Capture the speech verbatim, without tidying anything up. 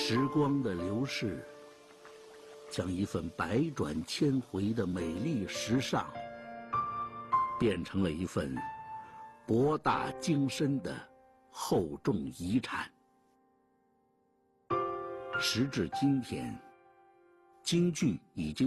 时光的流逝，将一份百转千回的美丽时尚，变成了一份博大精深的厚重遗产。时至今天，京剧已经